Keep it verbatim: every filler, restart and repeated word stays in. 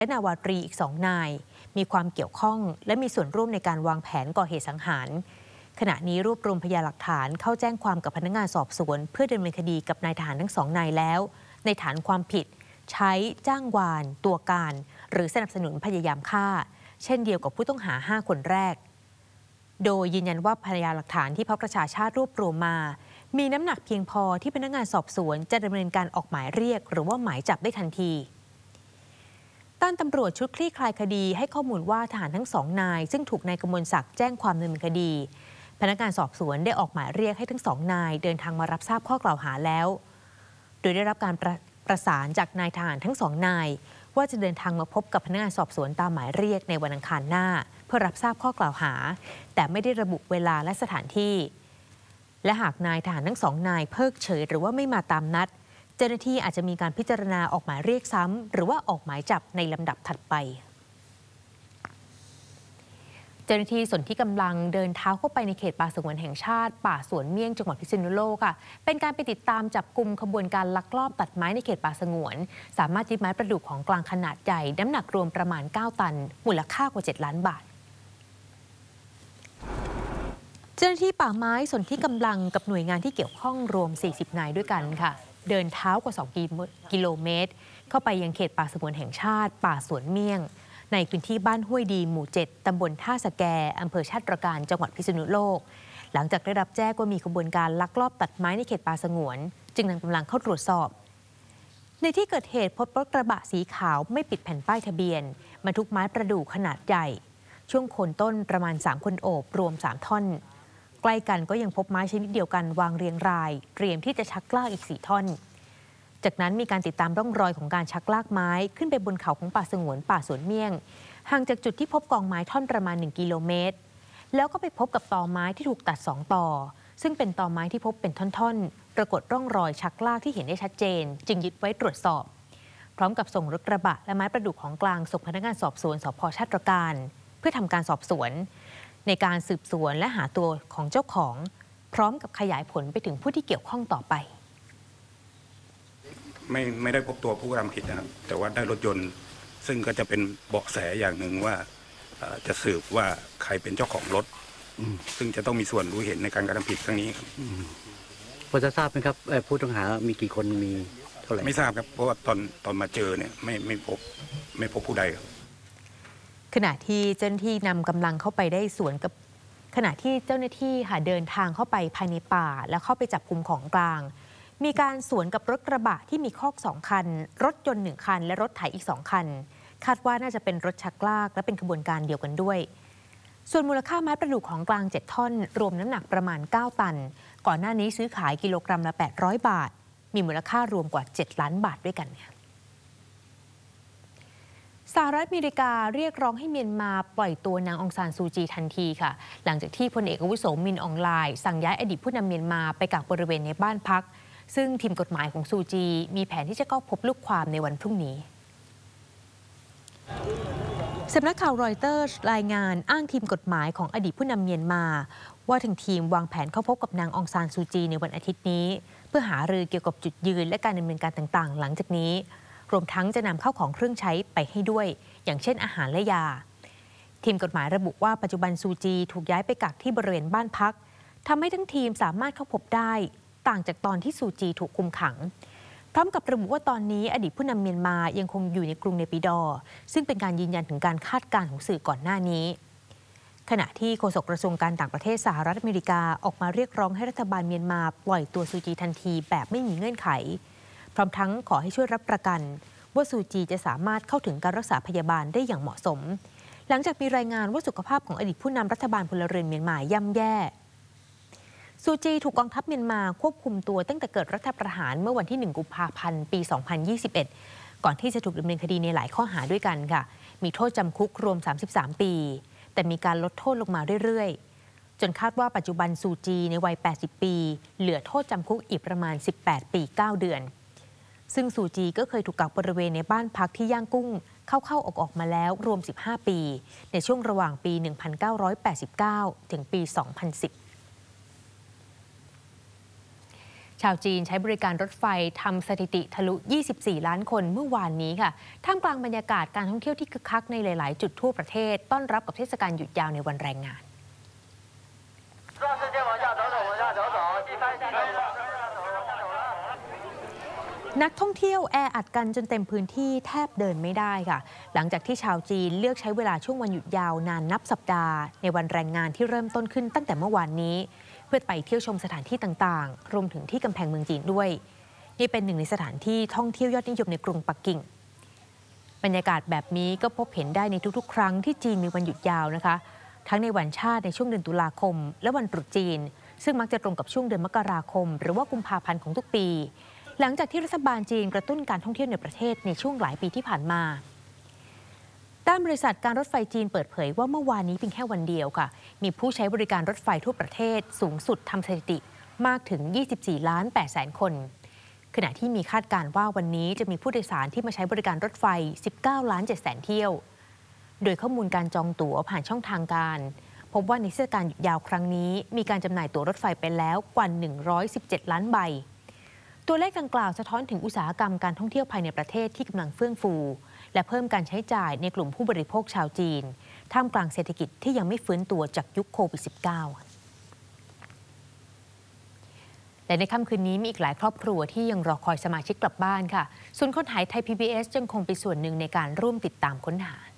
และนาวาตรีอีกสองนายมีความเกี่ยวข้องและมีส่วนร่วมในการวางแผนก่อเหตุสังหารขณะนี้รวบรวมพยานหลักฐานเข้าแจ้งความกับพนักงานสอบสวนเพื่อดำเนินคดีกับนายทหารทั้งสองนายแล้วในฐานความผิดใช้จ้างวานตัวการหรือสนับสนุนพยายามฆ่าเช่นเดียวกับผู้ต้องหาห้าคนแรกโดยยืนยันว่าพยานหลักฐานที่พรรคประชาชาติรวบรวมมามีน้ำหนักเพียงพอที่พนักงานสอบสวนจะดำเนินการออกหมายเรียกหรือว่าหมายจับได้ทันทีด้านตำรวจชุดคลี่คลายคดีให้ข้อมูลว่าทหารทั้งสองนายซึ่งถูกนายกมลศักดิ์แจ้งความดำเนินคดีพนักงานสอบสวนได้ออกหมายเรียกให้ทั้งสองนายเดินทางมารับทราบข้อกล่าวหาแล้วโดยได้รับการประประสานจากนายทหารทั้งสองนายว่าจะเดินทางมาพบกับพนักงานสอบสวนตามหมายเรียกในวันอังคารหน้าเพื่อรับทราบข้อกล่าวหาแต่ไม่ได้ระบุเวลาและสถานที่และหากนายทหารทั้งสองนายเพิกเฉยหรือว่าไม่มาตามนัดเจ้าหน้าที่อาจจะมีการพิจารณาออกหมายเรียกซ้ำหรือว่าออกหมายจับในลำดับถัดไปเจ้าหน้าที่ส่วนที่กำลังเดินเท้าเข้าไปในเขตป่าสงวนแห่งชาติป่าสวนเมี่ยงจังหวัดพิษณุโลกค่ะเป็นการไปติดตามจับกุมขบวนการลักลอบตัดไม้ในเขตป่าสงวนสามารถยึดไม้ประดู่ของกลางขนาดใหญ่น้ำหนักรวมประมาณเก้าตันมูลค่ากว่าเจ็ดล้านบาทเจ้าหน้าที่ป่าไม้ส่วนที่กำลังกับหน่วยงานที่เกี่ยวข้องรวมสี่สิบนายด้วยกันค่ะเดินเท้ากว่าสองกิโลเมตรเข้าไปยังเขตป่าสงวนแห่งชาติป่าสวนเมี่ยงในพื้นที่บ้านห้วยดีหมู่เจ็ดตำบลท่าสแกอำเภอชาติตรการจังหวัดพิษณุโลกหลังจากได้รับแจ้งว่ามีขบวนการลักลอบตัดไม้ในเขตป่าสงวนจึงนำกำลังเข้าตรวจสอบในที่เกิดเหตุพบรถกระบะสีขาวไม่ปิดแผ่นป้ายทะเบียนบรรทุกไม้ประดู่ขนาดใหญ่ช่วงโคนต้นประมาณสามคนโอบรวมสามท่อนใกล้กันก็ยังพบไม้ชนิดเดียวกันวางเรียงรายเตรียมที่จะชักลากอีกสี่ท่อนจากนั้นมีการติดตามร่องรอยของการชักลากไม้ขึ้นไปบนเขาของป่าสงวนป่าสวนเมี่ยงห่างจากจุดที่พบกองไม้ท่อนประมาณหนึ่งกิโลเมตรแล้วก็ไปพบกับตอไม้ที่ถูกตัดสองตอซึ่งเป็นตอไม้ที่พบเป็นท่อนๆปรากฏร่องรอยชักลากที่เห็นได้ชัดเจนจึงยึดไว้ตรวจสอบพร้อมกับส่งรถกระบะและไม้ประดู่ของกลางส่งพนักงานสอบสวนสภ.ชาติตรการเพื่อทำการสอบสวนในการสืบสวนและหาตัวของเจ้าของพร้อมกับขยายผลไปถึงผู้ที่เกี่ยวข้องต่อไปไม่ไม่ได้พบตัวผู้กระทำผิดนะครับแต่ว่าได้รถยนต์ซึ่งก็จะเป็นเบาะแสอย่างหนึ่งว่าจะสืบว่าใครเป็นเจ้าของรถซึ่งจะต้องมีส่วนรู้เห็นในการกระทำผิดครั้งนี้ครับพอจะทราบไหมครับผู้ต้องหามีกี่คนมีเท่าไหร่ไม่ทราบครับเพราะว่าตอนตอนมาเจอเนี่ยไม่ไม่พบไม่พบผู้ใดครับขณะที่เจ้าหน้าที่นำกำลังเข้าไปได้สวนกับขณะที่เจ้าหน้าที่ค่ะเดินทางเข้าไปภายในป่าแล้วเข้าไปจับกุมของกลางมีการสวนกับรถกระบะที่มีคอกสองคันรถยนต์หนึ่งคันและรถไถอีกสองคันคาดว่าน่าจะเป็นรถชักลากและเป็นขบวนการเดียวกันด้วยส่วนมูลค่าไม้ประดู่ของกลางเจ็ดท่อนรวมน้ำหนักประมาณเก้าตันก่อนหน้านี้ซื้อขายกิโลกรัมละแปดร้อยบาทมีมูลค่ารวมกว่าเจ็ดล้านบาทด้วยกันสหรัฐอเมริกาเรียกร้องให้เมียนมาปล่อยตัวนางองซานซูจีทันทีค่ะหลังจากที่พลเอกอาวุโสมินอองไลน์สั่งย้ายอดีตผู้นำเมียนมาไปกักบริเวณในบ้านพักซึ่งทีมกฎหมายของซูจีมีแผนที่จะเข้าพบลูกความในวันพรุ่งนี้สำนักข่าวรอยเตอร์รายงานอ้างทีมกฎหมายของอดีตผู้นำเมียนมาว่าทางทีมวางแผนเข้าพบกับนางองซานซูจีในวันอาทิตย์นี้เพื่อหารือเกี่ยวกับจุดยืนและการดำเนินการต่างๆหลังจากนี้รวมทั้งจะนำเข้าของเครื่องใช้ไปให้ด้วยอย่างเช่นอาหารและยาทีมกฎหมายระบุว่าปัจจุบันซูจีถูกย้ายไปกักที่บริเวณบ้านพักทำให้ทั้งทีมสามารถเข้าพบได้ต่างจากตอนที่ซูจีถูกคุมขังพร้อมกับระบุว่าตอนนี้อดีตผู้นำเมียนมายังคงอยู่ในกรุงเนปิดอร์ซึ่งเป็นการยืนยันถึงการคาดการณ์ของสื่อก่อนหน้านี้ขณะที่โฆษกกระทรวงการต่างประเทศสหรัฐอเมริกาออกมาเรียกร้องให้รัฐบาลเมียนมาปล่อยตัวซูจีทันทีแบบไม่มีเงื่อนไขพร้อมทั้งขอให้ช่วยรับประกันว่าซูจีจะสามารถเข้าถึงการรักษาพยาบาลได้อย่างเหมาะสมหลังจากมีรายงานว่าสุขภาพของอดีตผู้นำรัฐบาลพลเรือนเมียนมาย่ำแย่ซูจีถูกกองทัพเมียนมาควบคุมตัวตั้งแต่เกิดรัฐประหารเมื่อวันที่หนึ่งกุมภาพันธ์ปีสองพันยี่สิบเอ็ดก่อนที่จะถูกดำเนินคดีในหลายข้อหาด้วยกันค่ะมีโทษจำคุกรวมสามสิบสามปีแต่มีการลดโทษลงมาเรื่อยๆจนคาดว่าปัจจุบันซูจีในวัยแปดสิบปีเหลือโทษจำคุกอีกประมาณสิบแปดปีเก้าเดือนซึ่งซูจีก็เคยถูกกักบริเวณในบ้านพักที่ย่างกุ้งเข้าๆออกๆมาแล้วรวมสิบห้าปีในช่วงระหว่างปีหนึ่งพันเก้าร้อยแปดสิบเก้าถึงปีสองพันสิบชาวจีนใช้บริการรถไฟทำสถิติทะลุ ยี่สิบสี่ ล้านคนเมื่อวานนี้ค่ะท่ามกลางบรรยากาศการท่องเที่ยวที่คึกคักในหลาย ๆ จุดทั่วประเทศต้อนรับกับเทศกาลหยุดยาวในวันแรงงานนักท่องเที่ยวแออัดกันจนเต็มพื้นที่แทบเดินไม่ได้ค่ะหลังจากที่ชาวจีนเลือกใช้เวลาช่วงวันหยุดยาวนานนับสัปดาห์ในวันแรงงานที่เริ่มต้นขึ้นตั้งแต่เมื่อวานนี้เพื่อไปเที่ยวชมสถานที่ต่างๆรวมถึงที่กำแพงเมืองจีนด้วยนี่เป็นหนึ่งในสถานที่ท่องเที่ยวยอดนิยมในกรุงปักกิ่งบรรยากาศแบบนี้ก็พบเห็นได้ในทุกๆครั้งที่จีนมีวันหยุดยาวนะคะทั้งในวันชาติในช่วงเดือนตุลาคมและวันตรุษจีนซึ่งมักจะตรงกับช่วงเดือนมกราคมหรือว่ากุมภาพันธ์ของทุกปีหลังจากที่รัฐบาลจีนกระตุ้นการท่องเที่ยวในประเทศในช่วงหลายปีที่ผ่านมาด้านบริษัทการรถไฟจีนเปิดเผยว่าเมื่อวานนี้เพียงแค่วันเดียวค่ะมีผู้ใช้บริการรถไฟทั่วประเทศสูงสุดทำสถิติมากถึง ยี่สิบสี่ ล้าน แปด แสนคนขณะที่มีคาดการณ์ว่าวันนี้จะมีผู้โดยสารที่มาใช้บริการรถไฟ สิบเก้า ล้าน เจ็ด แสนเที่ยวโดยข้อมูลการจองตั๋วผ่านช่องทางการพบว่าในเทศกาลหยุดยาวครั้งนี้มีการจำหน่ายตั๋วรถไฟไปแล้วกว่า หนึ่งร้อยสิบเจ็ด ล้านใบตัวเลขดังกล่าวสะท้อนถึงอุตสาหกรรมการท่องเที่ยวภายในประเทศที่กำลังเฟื่องฟูและเพิ่มการใช้จ่ายในกลุ่มผู้บริโภคชาวจีนท่ามกลางเศรษฐกิจที่ยังไม่ฟื้นตัวจากยุคโควิด สิบเก้า และในค่ำคืนนี้มีอีกหลายครอบครัวที่ยังรอคอยสมาชิกกลับบ้านค่ะศูนย์ค้นหาไทย พี บี เอส ยังคงเป็นส่วนหนึ่งในการร่วมติดตามค้นหา